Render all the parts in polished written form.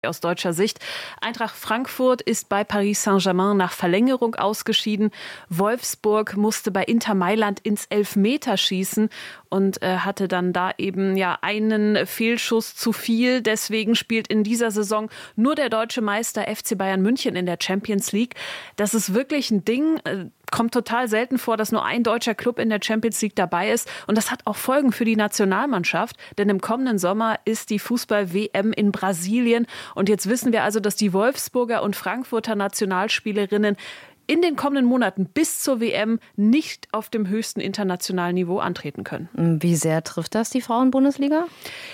Aus deutscher Sicht. Eintracht Frankfurt ist bei Paris Saint-Germain nach Verlängerung ausgeschieden. Wolfsburg musste bei Inter Mailand ins Elfmeterschießen und hatte dann da eben einen Fehlschuss zu viel. Deswegen spielt in dieser Saison nur der deutsche Meister FC Bayern München in der Champions League. Das ist wirklich ein Ding. Kommt total selten vor, dass nur ein deutscher Club in der Champions League dabei ist. Und das hat auch Folgen für die Nationalmannschaft. Denn im kommenden Sommer ist die Fußball-WM in Brasilien. Und jetzt wissen wir also, dass die Wolfsburger und Frankfurter Nationalspielerinnen in den kommenden Monaten bis zur WM nicht auf dem höchsten internationalen Niveau antreten können. Wie sehr trifft das die Frauenbundesliga?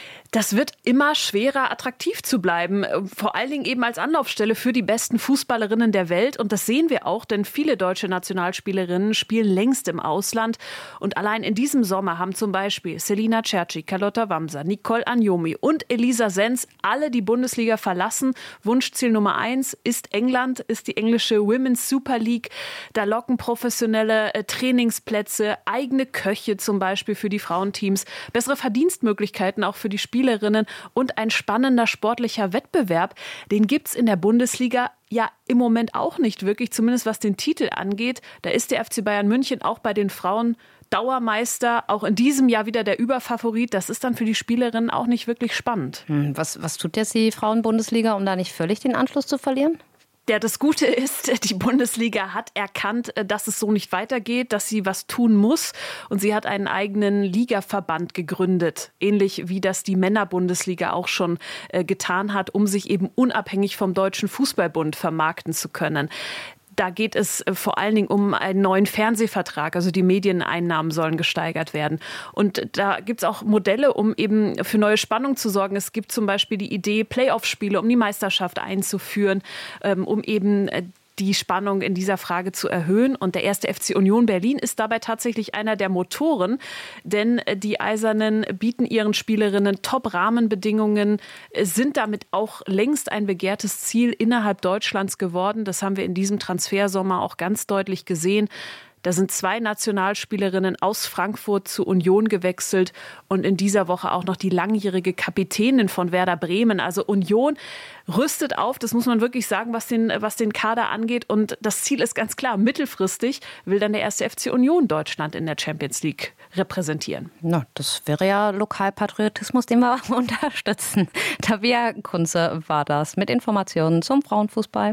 Das wird immer schwerer, attraktiv zu bleiben. Vor allen Dingen eben als Anlaufstelle für die besten Fußballerinnen der Welt. Und das sehen wir auch, denn viele deutsche Nationalspielerinnen spielen längst im Ausland. Und allein in diesem Sommer haben zum Beispiel Selina Cerci, Carlotta Wamser, Nicole Agnomi und Elisa Sens alle die Bundesliga verlassen. Wunschziel Nummer 1 ist England, ist die englische Women's Super League. Da locken professionelle Trainingsplätze, eigene Köche zum Beispiel für die Frauenteams, bessere Verdienstmöglichkeiten auch für die Spielerinnen und ein spannender sportlicher Wettbewerb, den gibt's in der Bundesliga ja im Moment auch nicht wirklich, zumindest was den Titel angeht. Da ist der FC Bayern München auch bei den Frauen Dauermeister, auch in diesem Jahr wieder der Überfavorit. Das ist dann für die Spielerinnen auch nicht wirklich spannend. Was tut jetzt die Frauenbundesliga, um da nicht völlig den Anschluss zu verlieren? Ja, das Gute ist, die Bundesliga hat erkannt, dass es so nicht weitergeht, dass sie was tun muss. Und sie hat einen eigenen Ligaverband gegründet, ähnlich wie das die Männerbundesliga auch schon getan hat, um sich eben unabhängig vom Deutschen Fußballbund vermarkten zu können. Da geht es vor allen Dingen um einen neuen Fernsehvertrag. Also die Medieneinnahmen sollen gesteigert werden. Und da gibt es auch Modelle, um eben für neue Spannung zu sorgen. Es gibt zum Beispiel die Idee, Playoff-Spiele, um die Meisterschaft einzuführen, um eben die Spannung in dieser Frage zu erhöhen. Und der erste FC Union Berlin ist dabei tatsächlich einer der Motoren, denn die Eisernen bieten ihren Spielerinnen Top-Rahmenbedingungen, sind damit auch längst ein begehrtes Ziel innerhalb Deutschlands geworden. Das haben wir in diesem Transfersommer auch ganz deutlich gesehen. Da sind 2 Nationalspielerinnen aus Frankfurt zu Union gewechselt und in dieser Woche auch noch die langjährige Kapitänin von Werder Bremen. Also Union rüstet auf, das muss man wirklich sagen, was den Kader angeht. Und das Ziel ist ganz klar, mittelfristig will dann der erste FC Union Deutschland in der Champions League repräsentieren. Na, das wäre ja Lokalpatriotismus, den wir unterstützen. Tabea Kunze war das mit Informationen zum Frauenfußball.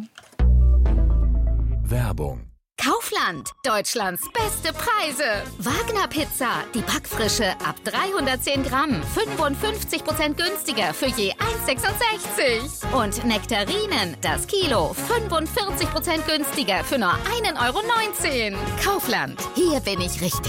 Werbung. Kaufland, Deutschlands beste Preise. Wagner Pizza, die Backfrische ab 310 Gramm, 55% günstiger für je 1,66. Und Nektarinen, das Kilo, 45% günstiger für nur 1,19 €. Kaufland, hier bin ich richtig.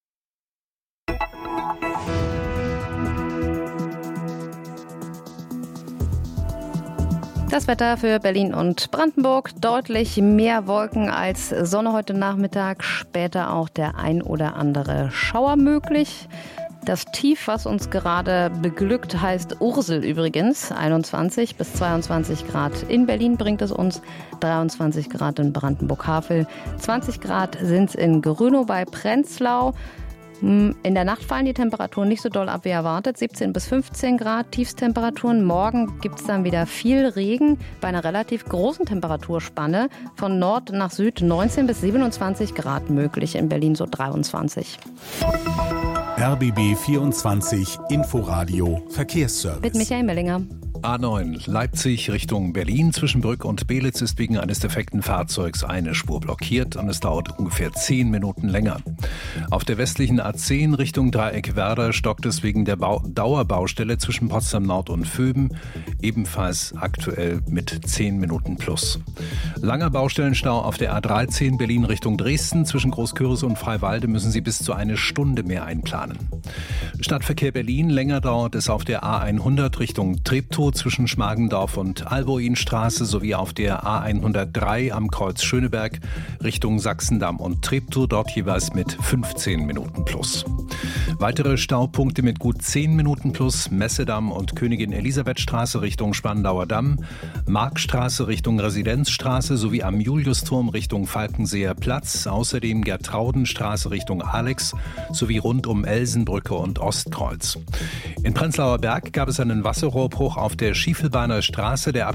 Das Wetter für Berlin und Brandenburg. Deutlich mehr Wolken als Sonne heute Nachmittag. Später auch der ein oder andere Schauer möglich. Das Tief, was uns gerade beglückt, heißt Ursel übrigens. 21 bis 22 Grad in Berlin bringt es uns. 23 Grad in Brandenburg-Havel. 20 Grad sind es in Grünow bei Prenzlau. In der Nacht fallen die Temperaturen nicht so doll ab wie erwartet. 17 bis 15 Grad Tiefstemperaturen. Morgen gibt es dann wieder viel Regen bei einer relativ großen Temperaturspanne. Von Nord nach Süd 19 bis 27 Grad möglich. In Berlin so 23. RBB 24 Inforadio Verkehrsservice. Mit Michael Mellinger. A9 Leipzig Richtung Berlin. Zwischen Brück und Belitz ist wegen eines defekten Fahrzeugs eine Spur blockiert und es dauert ungefähr 10 Minuten länger. Auf der westlichen A10 Richtung Dreieck Werder stockt es wegen der Dauerbaustelle zwischen Potsdam Nord und Vöben, ebenfalls aktuell mit 10 Minuten plus. Langer Baustellenstau auf der A13 Berlin Richtung Dresden. Zwischen Großkürbis und Freiwalde müssen Sie bis zu eine Stunde mehr einplanen. Stadtverkehr Berlin, länger dauert es auf der A100 Richtung Treptow zwischen Schmargendorf und Alboinstraße sowie auf der A103 am Kreuz Schöneberg Richtung Sachsendamm und Treptow, dort jeweils mit 15 Minuten plus. Weitere Staupunkte mit gut 10 Minuten plus: Messedamm und Königin Elisabethstraße Richtung Spandauer Damm, Markstraße Richtung Residenzstraße sowie am Juliusturm Richtung Falkenseer Platz, außerdem Gertraudenstraße Richtung Alex sowie rund um Elsenbrücke und Ostkreuz. In Prenzlauer Berg gab es einen Wasserrohrbruch auf der Schiefelbeiner Straße. Der